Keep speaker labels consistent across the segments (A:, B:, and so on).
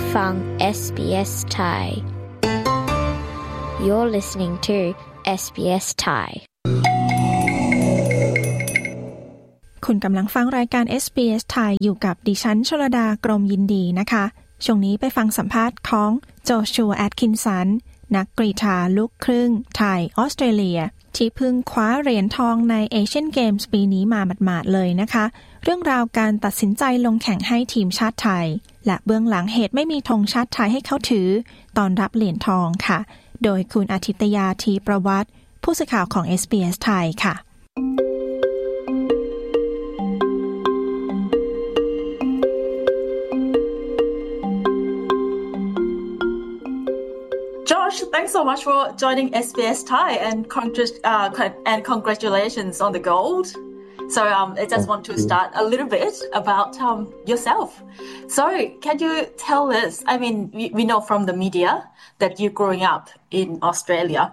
A: ฟัง SBS Thai You're listening to SBS Thai
B: คุณกำลังฟังรายการ SBS Thai อยู่กับดิฉันชลดากรมยินดีนะคะช่วงนี้ไปฟังสัมภาษณ์ของโจชัวแอตคินสันนักกรีฑาลูกครึ่งไทยออสเตรเลียที่เพิ่งคว้าเหรียญทองในเอเชียนเกมส์ปีนี้มาหมาดๆเลยนะคะเรื่องราวการตัดสินใจลงแข่งให้ทีมชาติไทยและเบื้องหลังเหตุไม่มีธงชาติไทยให้เขาถือตอนรับเหรียญทองค่ะโดยคุณอาทิตยาทีประวัติผู้สื่อข่าวของ SBS ไทยค่ะ
C: Josh, thanks so much for joining SBS Thai and congratulations on the gold. So I just want to start a little bit about yourself. So can you tell us, I mean, we know from the media that you're growing up in Australia.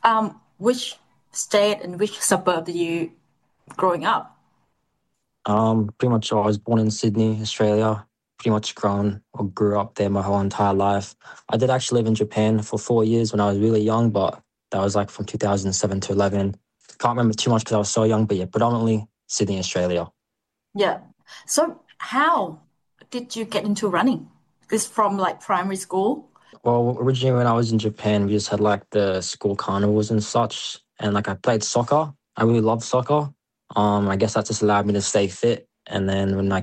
C: Which state and which suburb did you growing up?
D: Pretty much I was born in Sydney, Australia. Pretty much grew up there my whole entire life. I did actually live in Japan for 4 years when I was really young, but that was like from 2007 to 11. Can't remember too much because I was so young, but yeah, predominantly Sydney, Australia.
C: Yeah. So how did you get into running? Is from like primary school?
D: Well, originally when I was in Japan, we just had like the school carnivals and such, and like I played soccer. I really loved soccer. I guess that just allowed me to stay fit. And then when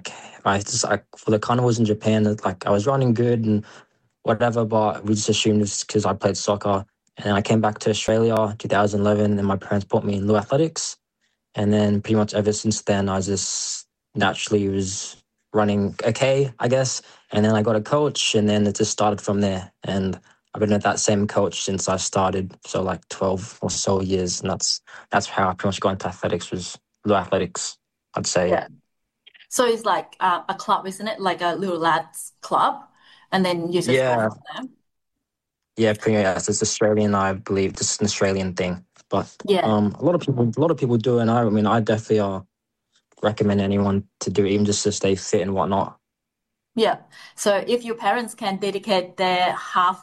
D: for the carnivals in Japan, like I was running good and whatever, but we just assumed it's because I played soccer. And I came back to Australia 2011, and my parents put me in Lure Athletics. And then pretty much ever since then, I just naturally was running okay, I guess. And then I got a coach, and then it just started from there. And I've been with that same coach since I started, so like 12 or so years. And that's how I pretty much got into athletics, was Lure Athletics, I'd say.
C: Yeah. So it's like a club, isn't it? Like a little lads club, and then you just go from them.
D: Yeah, pretty much. It's Australian, I believe, just an Australian thing. But
C: yeah,
D: a lot of people do, and I mean, I definitely recommend anyone to do it, even just to stay fit and whatnot.
C: Yeah. So if your parents can dedicate their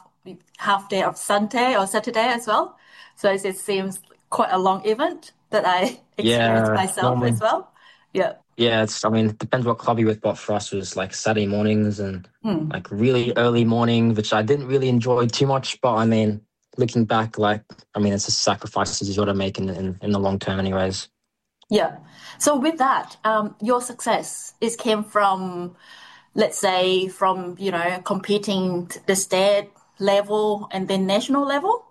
C: half day of Sunday or Saturday as well, so it seems quite a long event that I experienced myself as well. Yeah.
D: Yeah, it depends what club you're with, but for us it was like Saturday mornings and like really early morning, which I didn't really enjoy too much. But I mean, looking back, it's a sacrifices you got to make in the long term anyways.
C: Yeah. So with that, your success came from, let's say, from, competing the state level and then national level?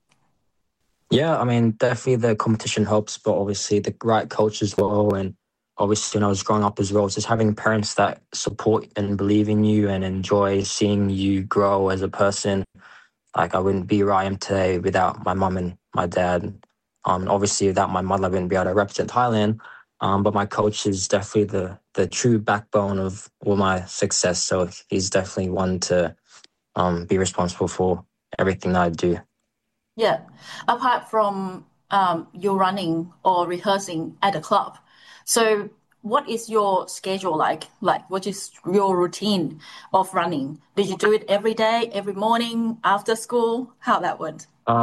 D: Yeah, I mean, definitely the competition helps, but obviously the right coach as well. And obviously when I was growing up as well, it's just having parents that support and believe in you and enjoy seeing you grow as a person. Like I wouldn't be where I am today without my mum and my dad. Obviously without my mother, I wouldn't be able to represent Thailand. But my coach is definitely the true backbone of all my success. So he's definitely one to be responsible for everything that I do.
C: Yeah. Apart from your running or rehearsing at a club, so what is your schedule like? Like, what is your routine of running? Did you do it every day, every morning, after school? How that went?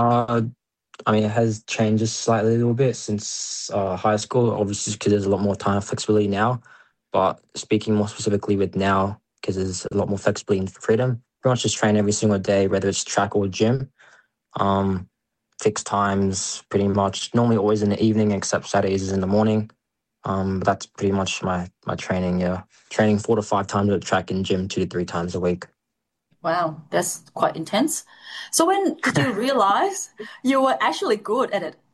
D: It has changed just slightly a little bit since high school, obviously because there's a lot more time flexibility now. But speaking more specifically with now, because there's a lot more flexibility and freedom, pretty much just train every single day, whether it's track or gym. Fixed times, pretty much. Normally always in the evening, except Saturdays is in the morning. That's pretty much my training, yeah. Training 4 to 5 times at track and gym 2 to 3 times a week.
C: Wow, that's quite intense. So when did you realize you were actually good at it?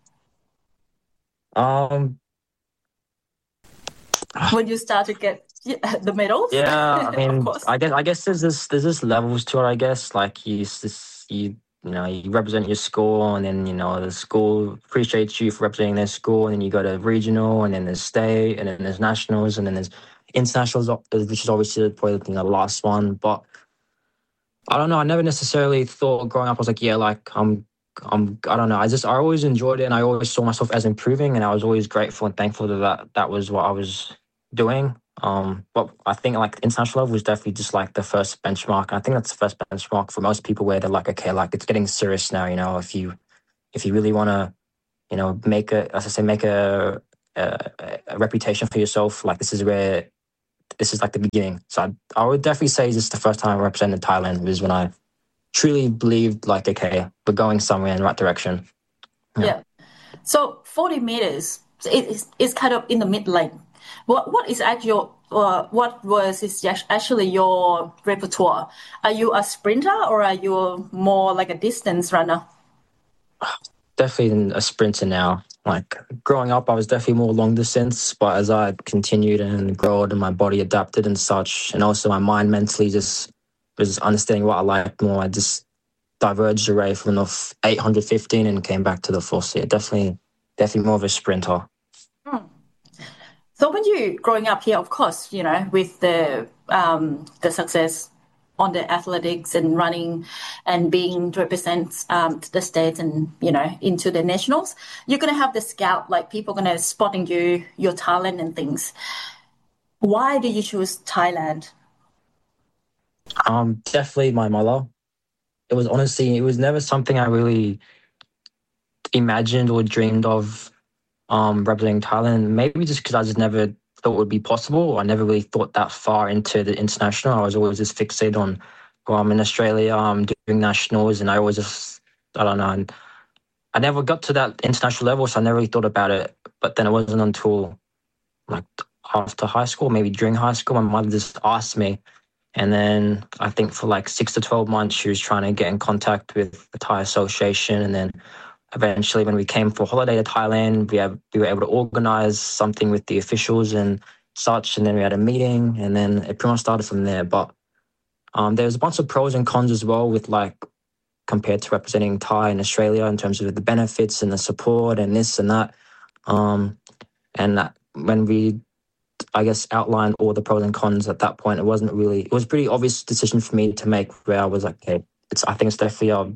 C: When you start to get the medals?
D: Yeah,
C: of course.
D: I guess there's this levels to it, I guess. Like you represent your school, and then the school appreciates you for representing their school, and then you go to regional, and then there's state, and then there's nationals, and then there's internationals, which is obviously probably the last one. But I don't know. I never necessarily thought growing up I was like, I don't know. I always enjoyed it, and I always saw myself as improving, and I was always grateful and thankful that was what I was doing. But I think like international level was definitely just like the first benchmark. I think that's the first benchmark for most people where they're like, okay, like it's getting serious now. If you really want to, make a reputation for yourself, like this is like the beginning. So I would definitely say just the first time I represented Thailand was when I truly believed like, okay, we're going somewhere in the right direction.
C: Yeah. So 40 meters is kind of in the mid lane. What is actually actually your repertoire? Are you a sprinter or are you more like a distance runner?
D: Definitely a sprinter now. Like growing up, I was definitely more long distance, but as I continued and grew and my body adapted and such, and also my mind mentally just was understanding what I liked more, I just diverged away from the 815 and came back to the 4C. Yeah, definitely more of a sprinter.
C: So when you growing up here, of course, with the success on the athletics and running and being to represent the states and into the nationals, you're gonna have the scout, like people gonna spotting your talent and things. Why do you choose Thailand?
D: Definitely my mother. It was never something I really imagined or dreamed of representing Thailand. Maybe just because I just never thought it would be possible. I never really thought that far into the international. I was always just fixated on, well, I'm in Australia, I'm doing nationals, and I always just, I don't know. And I never got to that international level, so I never really thought about it. But then it wasn't until like after high school, maybe during high school, my mother just asked me. And then I think for like 6 to 12 months, she was trying to get in contact with the Thai Association. And then eventually when we came for holiday to Thailand, we were able to organize something with the officials and such. And then we had a meeting and then it pretty much started from there. But there's a bunch of pros and cons as well with like compared to representing Thai in Australia in terms of the benefits and the support and this and that. And that when we, I guess, outlined all the pros and cons at that point, it was a pretty obvious decision for me to make where I was like, okay, I think it's definitely,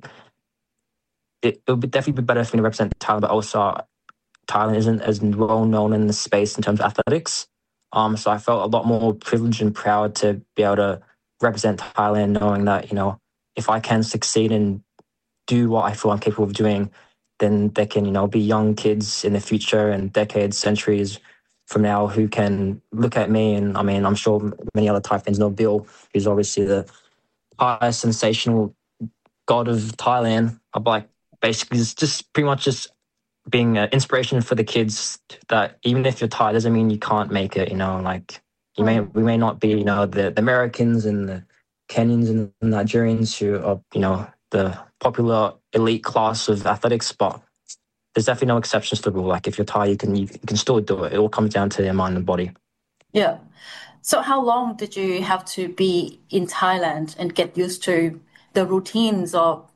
D: it would definitely be better for me to represent Thailand, but also Thailand isn't as well known in the space in terms of athletics. So I felt a lot more privileged and proud to be able to represent Thailand, knowing that, if I can succeed and do what I feel I'm capable of doing, then there can, be young kids in the future and decades, centuries from now who can look at me. And I mean, I'm sure many other Thai fans know Bill, who's obviously the highest sensational god of Thailand. I'm like, basically just pretty much just being an inspiration for the kids that even if you're Thai doesn't mean you can't make it, like we may not be, the Americans and the Kenyans and Nigerians who are, the popular elite class of athletics, but there's definitely no exceptions to the rule. Like if you're Thai, you can still do it. It all comes down to your mind and body.
C: Yeah. So how long did you have to be in Thailand and get used to the routines of,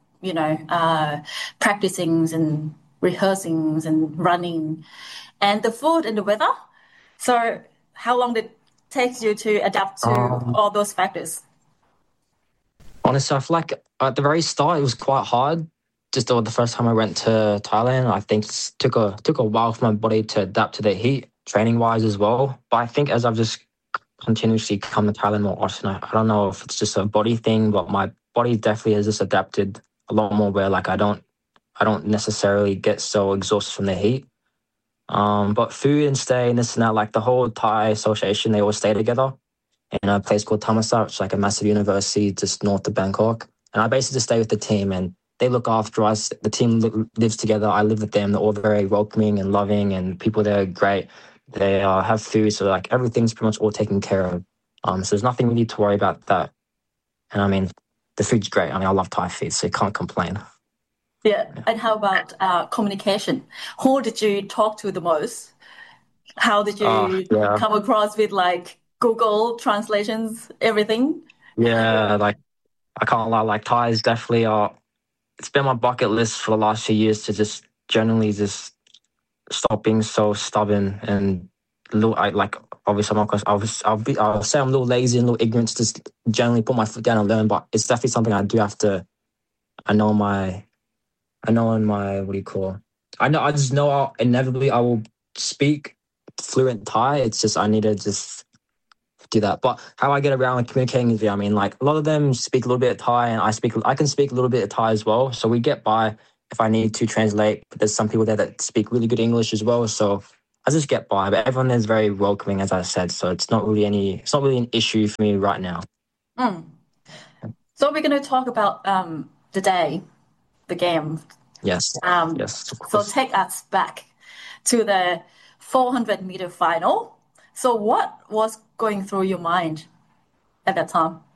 C: practicing and rehearsing and running and the food and the weather? So how long did it take you to adapt to all those factors?
D: Honestly, I feel like at the very start, it was quite hard. Just the first time I went to Thailand, I think it took a while for my body to adapt to the heat, training-wise as well. But I think as I've just continuously come to Thailand more often, I don't know if it's just a body thing, but my body definitely has just adapted a lot more where like I don't necessarily get so exhausted from the heat. But food and stay and this and that, like the whole Thai association, they all stay together in a place called Thammasat, which is like a massive university just north of Bangkok. And I basically just stay with the team and they look after us. The team lives together. I live with them. They're all very welcoming and loving and people there are great. They have food. So like everything's pretty much all taken care of. So there's nothing really to worry about that. And I mean, the food's great. I mean, I love Thai food, so you can't complain.
C: Yeah. And how about communication? Who did you talk to the most? How did you come across with like Google translations, everything?
D: Yeah, like I can't lie, like Thai is definitely it's been my bucket list for the last few years to just generally just stop being so stubborn and obviously I'll say I'm a little lazy and a little ignorant to just generally put my foot down and learn, but it's definitely something I do have to. I know in my what do you call? I just know inevitably I will speak fluent Thai. It's just I need to just do that. But how I get around with communicating with you, I mean, like a lot of them speak a little bit of Thai, and I can speak a little bit of Thai as well. So we get by if I need to translate. But there's some people there that speak really good English as well. So I just get by. But everyone is very welcoming, as I said. So it's not really an issue for me right now.
C: So we're going to talk about the game.
D: Yes. Yes. Of
C: So
D: course.
C: take us back to the 400-meter final. So what was going through your mind at that time?